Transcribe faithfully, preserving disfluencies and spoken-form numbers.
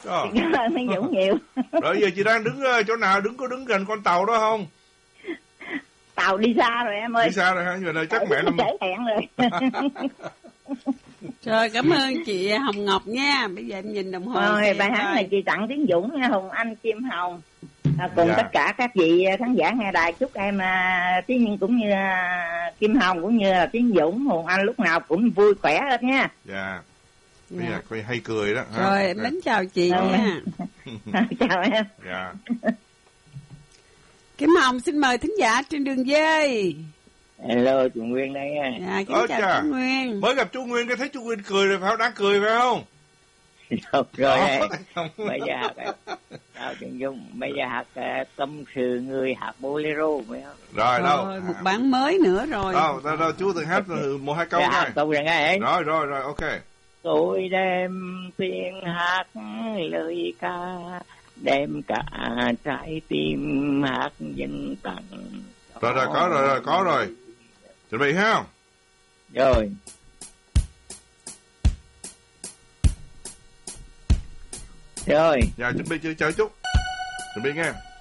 Đó. Cảm ơn Minh Dũng nhiều. Rồi giờ chị đang đứng chỗ nào? Đứng có đứng gần con tàu đó không? Tàu đi xa rồi em ơi. Đi xa rồi hả? Giờ này chắc mẹ năm trễ hẹn rồi. Rồi cảm ơn chị Hồng Ngọc nha. Bây giờ em nhìn đồng hồ. Rồi bài hát này chị tặng Tiến Dũng nha, Hùng Anh, Kim Hồng. À, cùng Dạ. tất cả các vị khán giả nghe đài, chúc em à, Tiến Nhiên cũng như à, Kim Hồng cũng như là Tiến Dũng, Hùng Anh lúc nào cũng vui khỏe hết nha. Dạ. Bây Dạ. giờ coi hay cười đó. Ha? Rồi em đến chào chị Rồi. nha. Chào em. Dạ. Kim Hồng xin mời thính giả trên đường dây. Hello, chú Nguyên đây nha. Dạ, kính Ơ chào chà. chú Nguyên. Mới gặp chú Nguyên cái thấy chú Nguyên cười rồi phải không? Đang cười phải không? Rồi, rồi Đó, đây. không? Bây giờ hát, chào Trần Dung. Bây giờ hát uh, tâm sự người hát bolero phải không? Rồi đâu? Rồi, một bản mới nữa rồi. Đâu, đâu, đâu chú từng hát một hai câu Dạ, coi. hát câu rồi nghe. Rồi rồi rồi, ok. Tôi đem tiếng hát lời ca, đem cả trái tim hát dâng tặng. Rồi rồi, có rồi rồi, có rồi. Chuẩn bị ha. Rồi. Rồi. Dạ, chuẩn bị chờ chút. Chuẩn bị nghe.